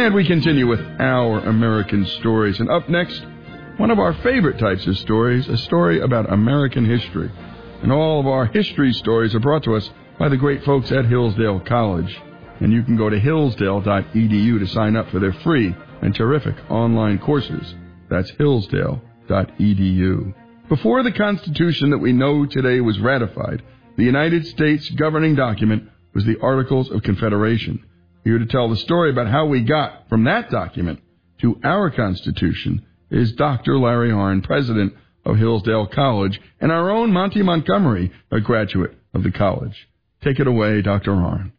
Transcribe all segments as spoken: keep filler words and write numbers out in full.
And we continue with our American stories. And up next, one of our favorite types of stories, a story about American history. And all of our history stories are brought to us by the great folks at Hillsdale College. And you can go to hillsdale dot e d u to sign up for their free and terrific online courses. That's hillsdale dot e d u. Before the Constitution that we know today was ratified, the United States governing document was the Articles of Confederation. Here to tell the story about how we got from that document to our Constitution is Doctor Larry Harn, president of Hillsdale College, and our own Monty Montgomery, a graduate of the college. Take it away, Doctor Harn.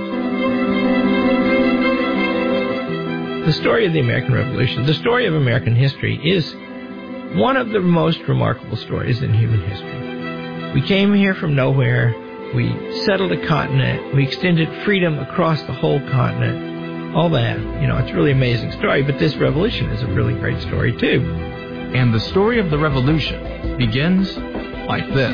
The story of the American Revolution, the story of American history, is one of the most remarkable stories in human history. We came here from nowhere. We settled a continent. We extended freedom across the whole continent. All that. You know, it's a really amazing story, but this revolution is a really great story, too. And the story of the revolution begins like this.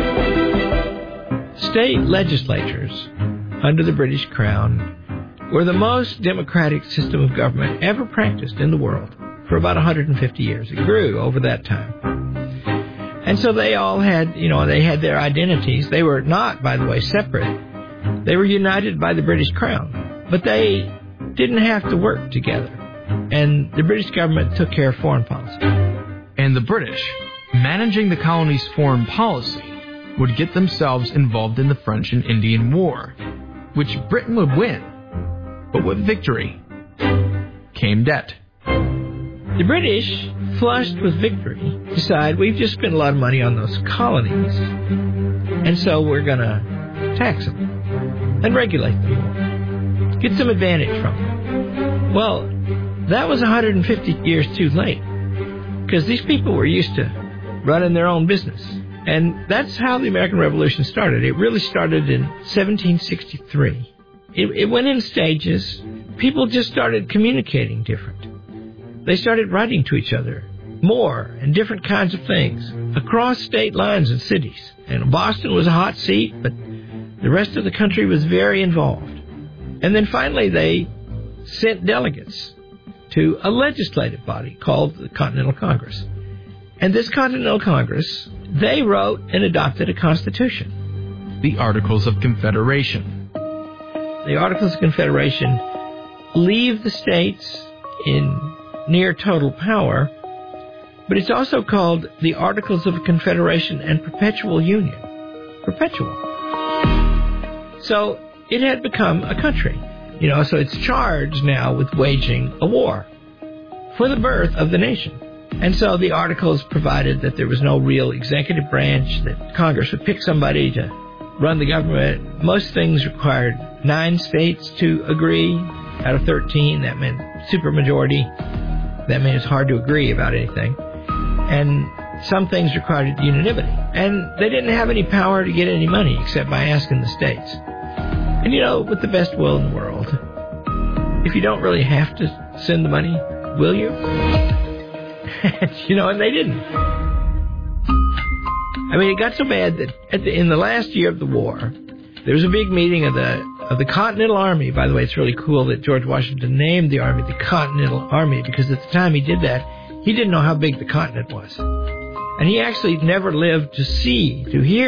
State legislatures under the British Crown were the most democratic system of government ever practiced in the world for about one hundred fifty years. It grew over that time. And so they all had, you know, they had their identities. They were not, by the way, separate. They were united by the British Crown. But they didn't have to work together. And the British government took care of foreign policy. And the British, managing the colony's foreign policy, would get themselves involved in the French and Indian War, which Britain would win. But with victory came debt. The British, flushed with victory, decide we've just spent a lot of money on those colonies, and so we're going to tax them and regulate them more, get some advantage from them. Well, that was one hundred fifty years too late, because these people were used to running their own business. And that's how the American Revolution started. It really started in seventeen sixty-three. It, it went in stages. People just started communicating different. They started writing to each other more and different kinds of things across state lines and cities. And Boston was a hot seat, but the rest of the country was very involved. And then finally they sent delegates to a legislative body called the Continental Congress. And this Continental Congress, they wrote and adopted a constitution. The Articles of Confederation. The Articles of Confederation leave the states in near total power, but it's also called the Articles of Confederation and Perpetual Union. Perpetual. So it had become a country, you know, so it's charged now with waging a war for the birth of the nation. And so the Articles provided that there was no real executive branch, that Congress would pick somebody to run the government. Most things required nine states to agree out of thirteen. That meant supermajority. That meant it's hard to agree about anything. And some things required unanimity. And they didn't have any power to get any money except by asking the states. And, you know, with the best will in the world, if you don't really have to send the money, will you? You know, and they didn't. I mean, it got so bad that at the, in the last year of the war, there was a big meeting of the of the Continental Army. By the way, it's really cool that George Washington named the Army the Continental Army, because at the time he did that, he didn't know how big the continent was. And he actually never lived to see, to hear